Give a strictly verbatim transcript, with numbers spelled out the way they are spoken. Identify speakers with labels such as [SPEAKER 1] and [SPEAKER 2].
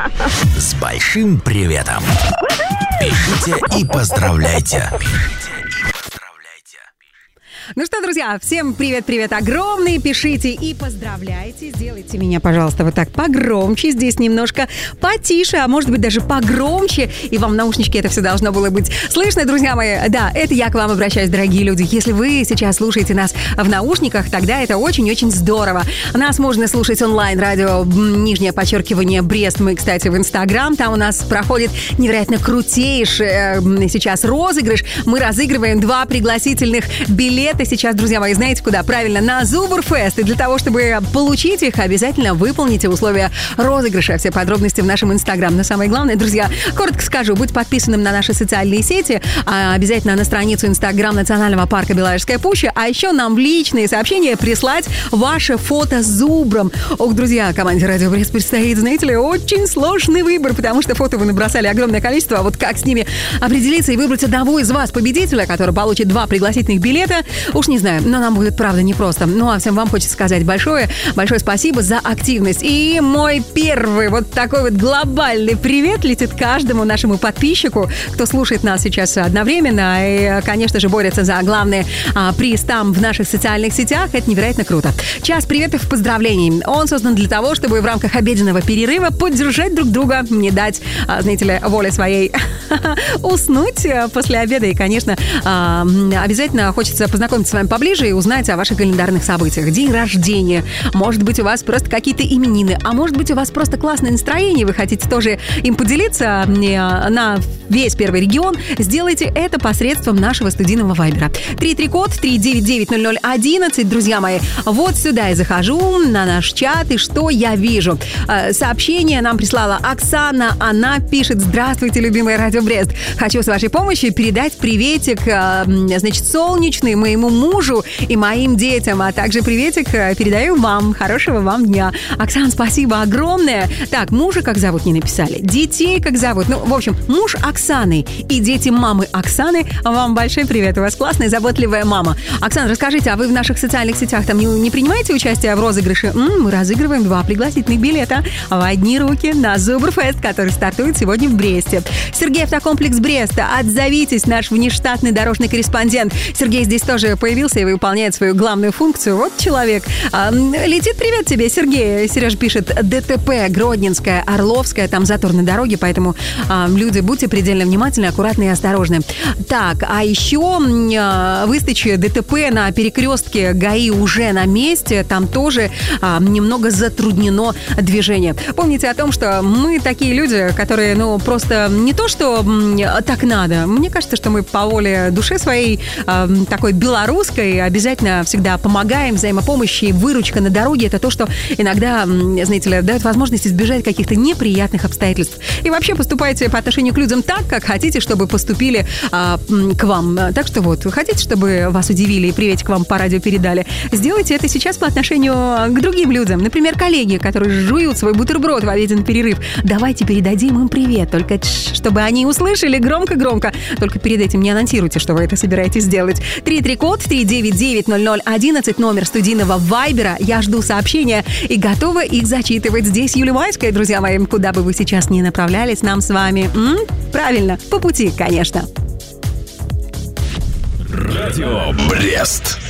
[SPEAKER 1] С большим приветом. Пишите и поздравляйте.
[SPEAKER 2] Ну что, друзья, всем привет-привет огромный. Пишите и поздравляйте. Сделайте меня, пожалуйста, вот так погромче. Здесь немножко потише, а может быть даже погромче. И вам в наушничке это все должно было быть слышно, друзья мои. Да, это я к вам обращаюсь, дорогие люди. Если вы сейчас слушаете нас в наушниках, тогда это очень-очень здорово. Нас можно слушать онлайн, радио, нижнее подчеркивание, Брест. Мы, кстати, в Инстаграм. Там у нас проходит невероятно крутейший э, сейчас розыгрыш. Мы разыгрываем два пригласительных билета сейчас, друзья мои, знаете куда? Правильно, на Зубрфест. И для того, чтобы получить их, обязательно выполните условия розыгрыша. Все подробности в нашем Инстаграм. Но самое главное, друзья, коротко скажу, будь подписанным на наши социальные сети, а обязательно на страницу Инстаграм Национального парка Беловежская пуща, а еще нам в личные сообщения прислать ваше фото с зубром. Ох, друзья, команде Радио Брест предстоит, знаете ли, очень сложный выбор, потому что фото вы набросали огромное количество, а вот как с ними определиться и выбрать одного из вас, победителя, который получит два пригласительных билета, уж не знаю, но нам будет, правда, непросто. Ну, а всем вам хочется сказать большое, большое спасибо за активность. И мой первый вот такой вот глобальный привет летит каждому нашему подписчику, кто слушает нас сейчас одновременно и, конечно же, борется за главный а, приз там в наших социальных сетях. Это невероятно круто. Час приветов, поздравлений. Он создан для того, чтобы в рамках обеденного перерыва поддержать друг друга, не дать, а, знаете ли, воле своей уснуть после обеда. И, конечно, а, обязательно хочется познакомиться с вами поближе и узнать о ваших календарных событиях. День рождения. Может быть, у вас просто какие-то именины, а может быть, у вас просто классное настроение, вы хотите тоже им поделиться на весь первый регион. Сделайте это посредством нашего студийного вайбера. три три код три девять девять ноль ноль одиннадцать. Друзья мои, вот сюда я захожу на наш чат, и что я вижу? Сообщение нам прислала Оксана. Она пишет: здравствуйте, любимый Радио Брест. Хочу с вашей помощью передать приветик, значит, солнечный моему мужу и моим детям, а также приветик передаю вам. Хорошего вам дня. Оксана, спасибо огромное. Так, мужа как зовут, не написали. Детей как зовут. Ну, в общем, муж Оксаны и дети мамы Оксаны. Вам большой привет. У вас классная, заботливая мама. Оксана, расскажите, а вы в наших социальных сетях там не, не принимаете участие в розыгрыше? М-м, мы разыгрываем два пригласительных билета в одни руки на Зубрфест, который стартует сегодня в Бресте. Сергей, автокомплекс Бреста. Отзовитесь, наш внештатный дорожный корреспондент. Сергей здесь тоже появился и выполняет свою главную функцию. Вот человек. А, летит привет тебе, Сергей. Сереж пишет: ДТП Гродненская, Орловская, там затор на дороге, поэтому а, люди, будьте предельно внимательны, аккуратны и осторожны. Так, а еще а, выстачи ДТП на перекрестке ГАИ уже на месте, там тоже а, немного затруднено движение. Помните о том, что мы такие люди, которые, ну, просто не то, что так надо. Мне кажется, что мы по воле души своей а, такой белорусской обязательно всегда помогаем, взаимопомощь и выручка на дороге. Это то, что иногда, знаете ли, дает возможность избежать каких-то неприятных обстоятельств. И вообще поступайте по отношению к людям так, как хотите, чтобы поступили а, к вам. Так что вот, вы хотите, чтобы вас удивили и приветик вам по радио передали? Сделайте это сейчас по отношению к другим людям. Например, коллеги, которые жуют свой бутерброд в обеденный перерыв. Давайте передадим им привет, только тш, чтобы они услышали громко-громко. Только перед этим не анонсируйте, что вы это собираетесь сделать. три три код три девять девять ноль ноль одиннадцать, номер студийного вайбера. Я жду сообщения и готова их зачитывать. Здесь Юлия Майская, друзья мои. Куда бы вы сейчас ни направлялись, нам с вами, м? Правильно, по пути, конечно.
[SPEAKER 1] Радио Брест.